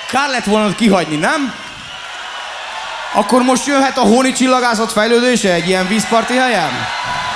Kár lett volna kihagyni, nem? Akkor most jöhet a hóni csillagászat fejlődése egy ilyen vízparti helyen?